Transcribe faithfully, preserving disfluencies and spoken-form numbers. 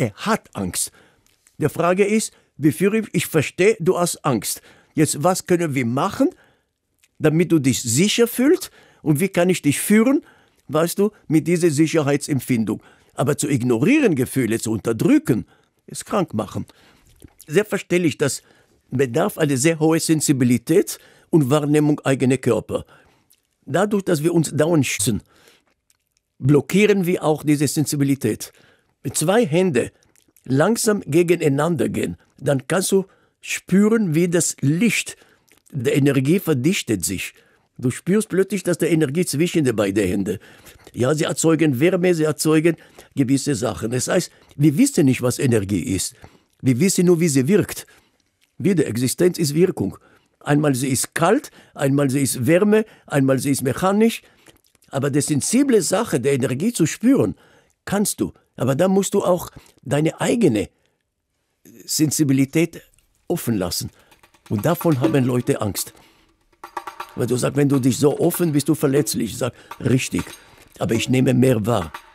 Er hat Angst. Die Frage ist, wie führe ich, ich verstehe, du hast Angst. Jetzt, was können wir machen, damit du dich sicher fühlst? Und wie kann ich dich führen, weißt du, mit dieser Sicherheitsempfindung? Aber zu ignorieren Gefühle, zu unterdrücken, ist krank machen. Selbstverständlich, das bedarf eine sehr hohe Sensibilität und Wahrnehmung eigener Körper. Dadurch, dass wir uns dauernd schützen, blockieren wir auch diese Sensibilität. Mit zwei Händen langsam gegeneinander gehen, dann kannst du spüren, wie das Licht der Energie verdichtet sich. Du spürst plötzlich, dass die Energie zwischen den beiden Händen, ja, sie erzeugen Wärme, sie erzeugen gewisse Sachen. Das heißt, wir wissen nicht, was Energie ist. Wir wissen nur, wie sie wirkt. Wieder, Existenz ist Wirkung. Einmal sie ist kalt, einmal sie ist Wärme, einmal sie ist mechanisch. Aber die sensible Sache der Energie zu spüren, kannst du. Aber da musst du auch deine eigene Sensibilität offen lassen. Und davon haben Leute Angst. Weil du sagst, wenn du dich so offen bist, du verletzlich. Ich sage, richtig, aber ich nehme mehr wahr.